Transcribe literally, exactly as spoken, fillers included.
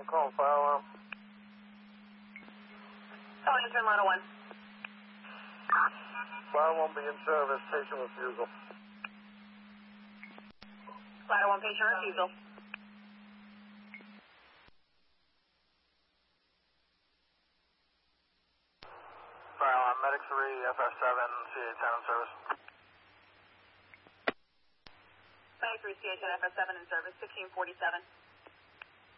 one, call fire alarm. Oh, answer in line one. Fire one be in service, patient refusal. Ladder one, patient refusal. Fire alarm, medic three, F F seven, C A ten in service. Medic three, C A ten, F F seven in service, fifteen forty-seven.